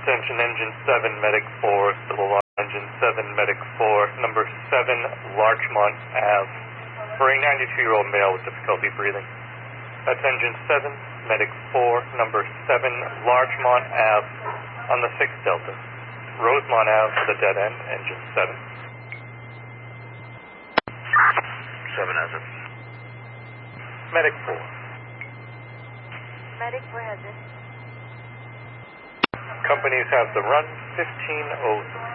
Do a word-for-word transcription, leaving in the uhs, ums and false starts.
Attention Engine seven, Medic four, still alive. Engine seven, Medic four, number seven, Larchmont Ave, for a ninety-two-year-old male with difficulty breathing. That's Engine seven, Medic four, number seven, Larchmont Ave, on the sixth Delta. Rosemont Ave to the dead end, Engine seven. seven has it. Medic four. Medic four has it. Companies have the run, fifteen oh three.